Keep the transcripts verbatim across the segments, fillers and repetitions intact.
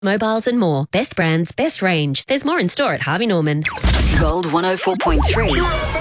Mobiles and more. Best brands, best range. There's more in store at Harvey Norman. Gold one oh four point three.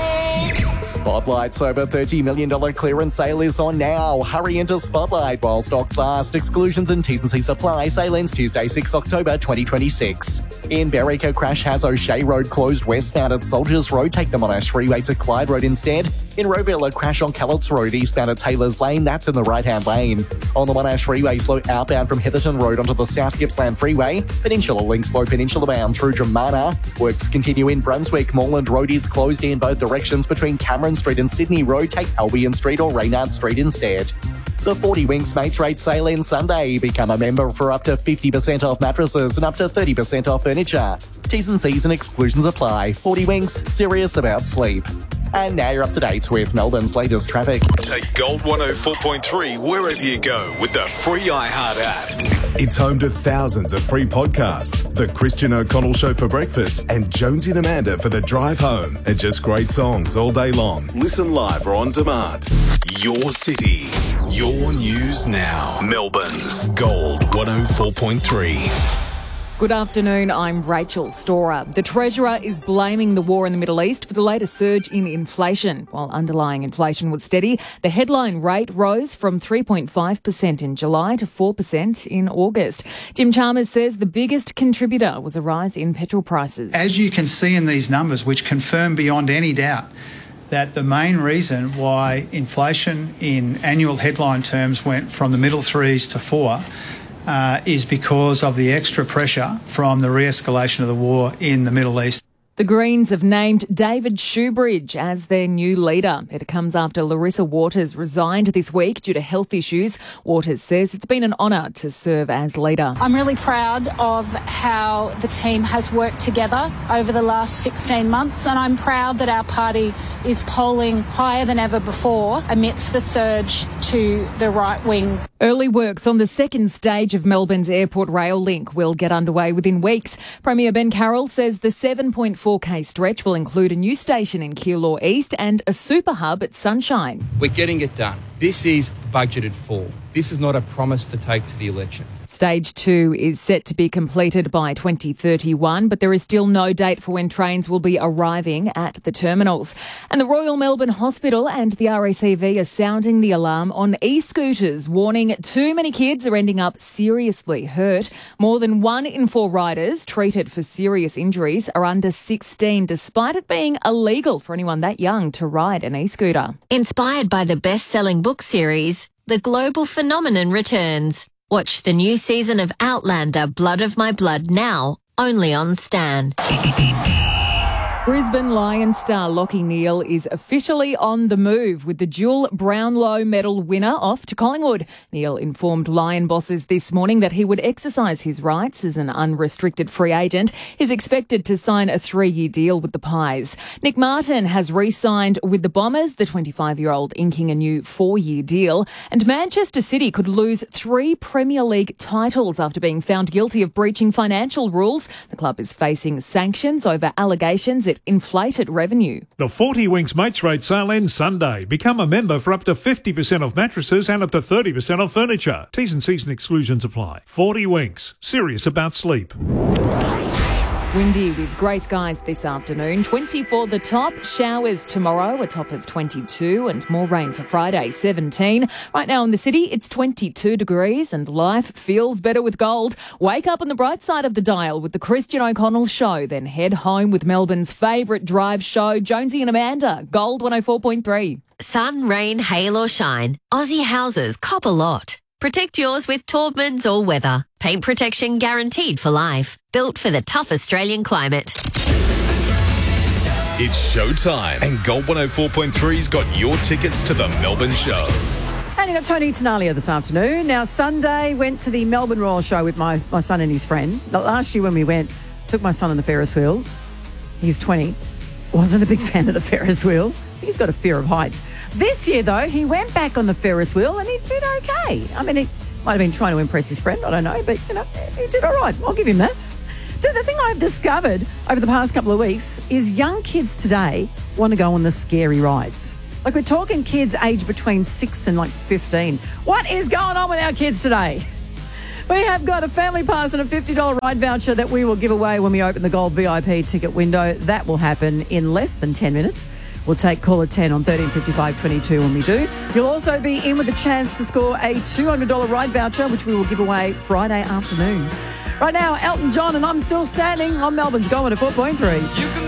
Spotlight's over thirty million dollars clearance sale is on now. Hurry into Spotlight while stocks last. Exclusions and T's and C's apply. Sale ends Tuesday, sixth October twenty twenty-six. In Berwick, a crash has O'Shea Road closed westbound at Soldiers Road. Take the Monash Freeway to Clyde Road instead. In Rowville, a crash on Callops Road eastbound at Taylor's Lane. That's in the right-hand lane. On the Monash Freeway, slow outbound from Heatherton Road onto the South Gippsland Freeway. Peninsula Link slow Peninsula bound through Dramana. Works continue in Brunswick. Moreland Road is closed in both directions between Cameron Street and Sydney Road. Take Albion Street or Reynard Street instead. The forty Winks Mates Rate sale ends Sunday. Become a member for up to fifty percent off mattresses and up to thirty percent off furniture. T's and C's and exclusions apply. forty Winks, serious about sleep. And now you're up to date with Melbourne's latest traffic. Take Gold one oh four point three wherever you go with the free iHeart app. It's home to thousands of free podcasts. The Christian O'Connell Show for breakfast and Jonesy and Amanda for the drive home. And just great songs all day long. Listen live or on demand. Your city, your news now. Melbourne's Gold one oh four point three. Good afternoon, I'm Rachel Storer. The Treasurer is blaming the war in the Middle East for the latest surge in inflation. While underlying inflation was steady, the headline rate rose from three point five percent in July to four percent in August. Jim Chalmers says the biggest contributor was a rise in petrol prices. As you can see in these numbers, which confirm beyond any doubt that the main reason why inflation in annual headline terms went from the middle threes to four Uh, is because of the extra pressure from the re-escalation of the war in the Middle East. The Greens have named David Shoebridge as their new leader. It comes after Larissa Waters resigned this week due to health issues. Waters says it's been an honour to serve as leader. I'm really proud of how the team has worked together over the last sixteen months, and I'm proud that our party is polling higher than ever before amidst the surge to the right wing. Early works on the second stage of Melbourne's airport rail link will get underway within weeks. Premier Ben Carroll says the seven point four k stretch will include a new station in Keilor East and a super hub at Sunshine. We're getting it done. This is budgeted for. This is not a promise to take to the election. Stage two is set to be completed by twenty thirty-one, but there is still no date for when trains will be arriving at the terminals. And the Royal Melbourne Hospital and the R A C V are sounding the alarm on e-scooters, warning too many kids are ending up seriously hurt. More than one in four riders treated for serious injuries are under sixteen, despite it being illegal for anyone that young to ride an e-scooter. Inspired by the best-selling book series, The Global Phenomenon returns. Watch the new season of Outlander, Blood of My Blood now, only on Stan. Brisbane Lions star Lachie Neale is officially on the move with the dual Brownlow medal winner off to Collingwood. Neale informed Lion bosses this morning that he would exercise his rights as an unrestricted free agent. He's expected to sign a three-year deal with the Pies. Nick Martin has re-signed with the Bombers, the twenty-five-year-old inking a new four-year deal. And Manchester City could lose three Premier League titles after being found guilty of breaching financial rules. The club is facing sanctions over allegations it inflated revenue. The forty Winks Mates Rate sale ends Sunday. Become a member for up to fifty percent off mattresses and up to thirty percent off furniture. T's and C's and exclusions apply. forty Winks. Serious about sleep. Windy with grey skies this afternoon. twenty-four the top. Showers tomorrow, a top of twenty-two, and more rain for Friday, seventeen. Right now in the city, it's twenty-two degrees and life feels better with gold. Wake up on the bright side of the dial with the Christian O'Connell Show, then head home with Melbourne's favourite drive show, Jonesy and Amanda. Gold one oh four point three. Sun, rain, hail or shine, Aussie houses cop a lot. Protect yours with Taubman's All Weather. Paint protection guaranteed for life. Built for the tough Australian climate. It's showtime, and Gold one oh four point three's got your tickets to the Melbourne show. And you got Tony Tenalia this afternoon. Now, Sunday, went to the Melbourne Royal Show with my, my son and his friend. Last year when we went, took my son on the Ferris wheel. He's twenty. Wasn't a big fan of the Ferris wheel. He's got a fear of heights. This year, though, he went back on the Ferris wheel and he did okay. I mean, he might have been trying to impress his friend, I don't know, but, you know, he did all right. I'll give him that. So the thing I've discovered over the past couple of weeks is young kids today want to go on the scary rides. Like, we're talking kids aged between six and, like, fifteen. What is going on with our kids today? We have got a family pass and a fifty dollars ride voucher that we will give away when we open the Gold V I P ticket window. That will happen in less than ten minutes. We'll take caller ten on thirteen fifty-five twenty-two when we do. You'll also be in with a chance to score a two hundred dollars ride voucher, which we will give away Friday afternoon. Right now, Elton John and I'm Still Standing on Melbourne's Gold one oh four point three.